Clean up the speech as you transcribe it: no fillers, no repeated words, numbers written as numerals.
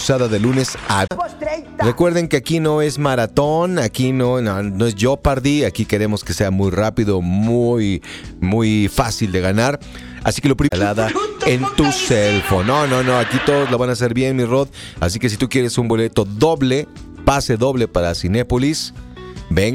de lunes a... Recuerden que aquí no es maratón, aquí no es Jeopardy, aquí queremos que sea muy rápido, muy fácil de ganar. Así que lo primero, en tu cell phone. No, aquí todos lo van a hacer bien, mi Rod. Así que si tú quieres un boleto doble, pase doble para Cinépolis, ven.